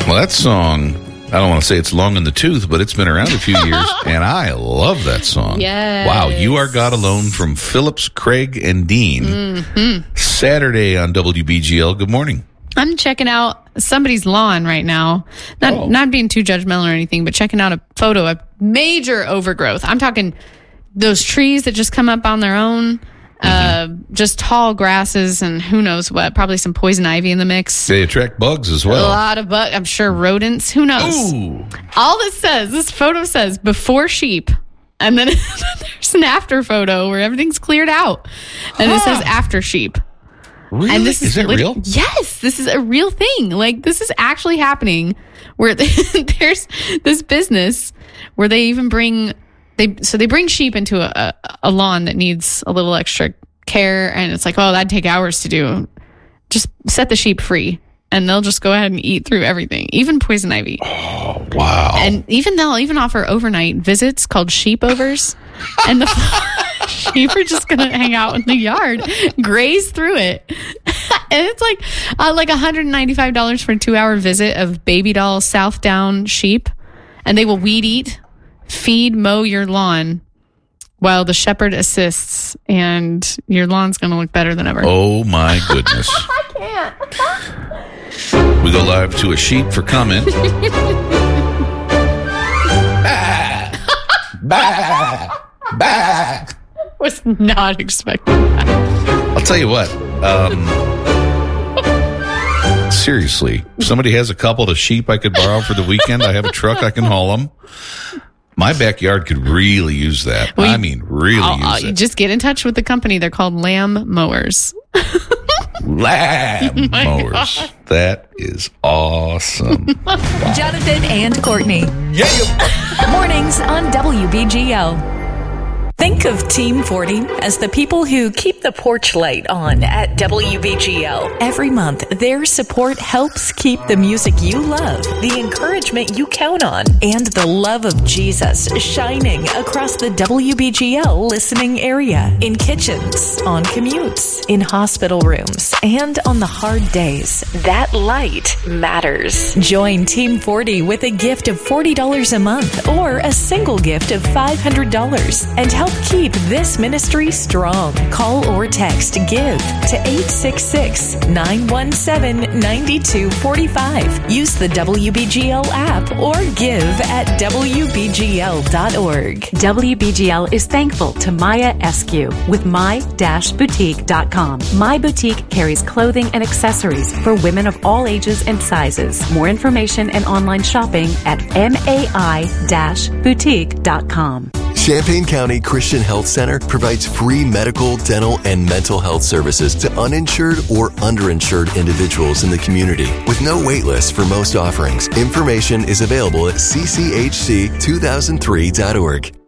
Well, that song, I don't want to say it's long in the tooth, but it's been around a few years, and I love that song. Yes. Wow, You Are God Alone from Phillips, Craig, and Dean. Mm-hmm. Saturday on WBGL. Good morning. I'm checking out somebody's lawn right now. Not being too judgmental or anything, but checking out a photo of major overgrowth. I'm talking those trees that just come up on their own. Just tall grasses and who knows what, probably some poison ivy in the mix. They attract bugs as well. A lot of bugs. I'm sure rodents. Who knows? Ooh. All this photo says before sheep. And then there's an after photo where everything's cleared out. And it says after sheep. Really? And this is it real? Yes, this is a real thing. Like, this is actually happening where there's this business where they even bring sheep into a lawn that needs a little extra care. And it's like, oh, that'd take hours to do. Just set the sheep free and they'll just go ahead and eat through everything, even poison ivy. Oh, wow. And they'll even offer overnight visits called sheepovers. And the sheep are just going to hang out in the yard, graze through it. And it's like $195 for a 2-hour visit of baby doll South Down sheep. And they will weed eat, feed, mow your lawn while the shepherd assists. And your lawn's going to look better than ever. Oh, my goodness. I can't. We go live to a sheep for comment. Bah! Bah! Was not expecting that. I'll tell you what. Seriously, if somebody has a couple of sheep I could borrow for the weekend, I have a truck, I can haul them. My backyard could really use that. Well, use it. Just get in touch with the company. They're called Lamb Mowers. Lamb mowers. God. That is awesome. Wow. Jonathan and Courtney. Yeah. Mornings on WBGL. Think of Team 40 as the people who keep the porch light on at WBGL. Every month, their support helps keep the music you love, the encouragement you count on, and the love of Jesus shining across the WBGL listening area, in kitchens, on commutes, in hospital rooms, and on the hard days. That light matters. Join Team 40 with a gift of $40 a month or a single gift of $500 and help keep this ministry strong. Call or text GIVE to 866-917-9245. Use the WBGL app or give at WBGL.org. WBGL is thankful to Maya Eskew with my-boutique.com. My Boutique carries clothing and accessories for women of all ages and sizes. More information and online shopping at mai-boutique.com. Champaign County Christian Health Center provides free medical, dental, and mental health services to uninsured or underinsured individuals in the community with no wait list for most offerings. Information is available at cchc2003.org.